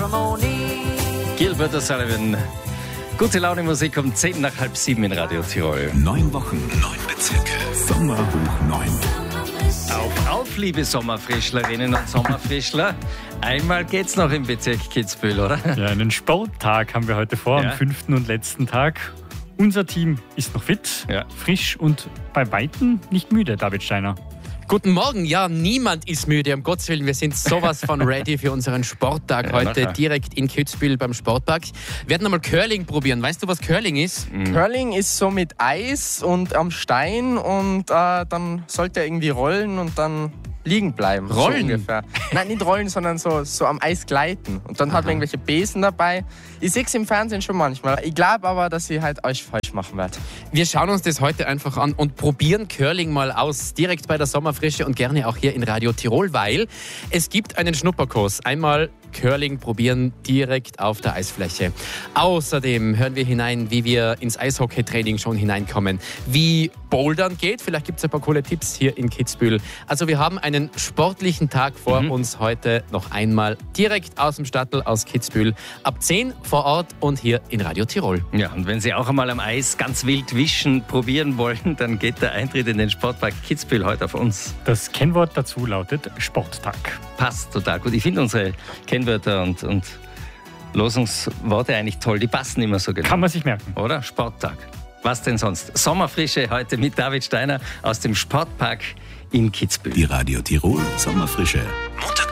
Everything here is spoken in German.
matrimony. Gilbert O'Sullivan. Gute Laune Musik um 7:10 in Radio Tirol. 9 Wochen, 9 Bezirke. Sommer hoch 9. Auf, liebe Sommerfrischlerinnen und Sommerfrischler. Einmal geht's noch im Bezirk Kitzbühel, oder? Ja, einen Sporttag haben wir heute vor, am 5. und letzten Tag. Unser Team ist noch fit, frisch und bei Weitem nicht müde, David Steiner. Guten Morgen. Ja, niemand ist müde, um Gottes Willen. Wir sind sowas von ready für unseren Sporttag heute direkt in Kitzbühel beim Sportpark. Wir werden einmal Curling probieren. Weißt du, was Curling ist? Curling ist so mit Eis und am Stein und dann sollte er irgendwie rollen und dann liegen bleiben. Rollen? So ungefähr. Nein, nicht rollen, sondern so am Eis gleiten. Und dann hat man irgendwelche Besen dabei. Ich sehe es im Fernsehen schon manchmal. Ich glaube aber, dass ich halt euch falsch machen werde. Wir schauen uns das heute einfach an und probieren Curling mal aus. Direkt bei der Sommerfrische und gerne auch hier in Radio Tirol, weil es gibt einen Schnupperkurs. Einmal Curling probieren direkt auf der Eisfläche. Außerdem hören wir hinein, wie wir ins Eishockeytraining schon hineinkommen. Wie Bouldern geht. Vielleicht gibt es ein paar coole Tipps hier in Kitzbühel. Also wir haben einen sportlichen Tag vor uns heute noch einmal direkt aus dem Stadtl aus Kitzbühel. Ab 10 vor Ort und hier in Radio Tirol. Ja, und wenn Sie auch einmal am Eis ganz wild wischen probieren wollen, dann geht der Eintritt in den Sportpark Kitzbühel heute auf uns. Das Kennwort dazu lautet Sporttag. Passt total gut. Ich finde unsere Kennwörter und Losungsworte eigentlich toll. Die passen immer so genau. Kann man sich merken. Oder? Sporttag. Was denn sonst? Sommerfrische heute mit David Steiner aus dem Sportpark in Kitzbühel. Die Radio Tirol Sommerfrische. Montag